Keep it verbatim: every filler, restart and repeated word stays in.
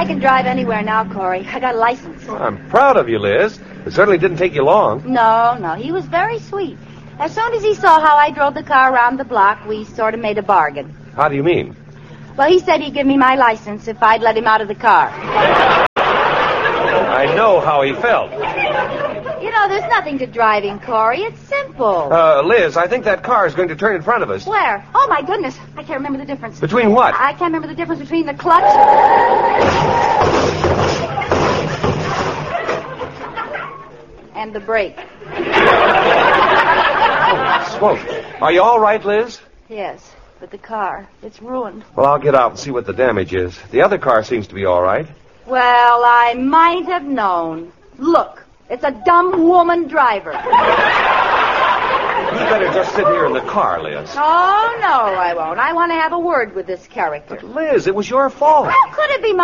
I can drive anywhere now, Corey. I got a license. Well, I'm proud of you, Liz. It certainly didn't take you long. No, no, he was very sweet. As soon as he saw how I drove the car around the block, we sort of made a bargain. How do you mean? Well, he said he'd give me my license if I'd let him out of the car. I know how he felt. You know, there's nothing to driving, Corey. It's simple. Uh, Liz, I think that car is going to turn in front of us. Where? Oh, my goodness. I can't remember the difference. Between what? I can't remember the difference between the clutch and the brake. Oh, smoke. Are you all right, Liz? Yes, but the car, it's ruined. Well, I'll get out and see what the damage is. The other car seems to be all right. Well, I might have known. Look, it's a dumb woman driver. You better just sit here in the car, Liz. Oh, no, I won't. I want to have a word with this character. But, Liz, it was your fault. How could it be my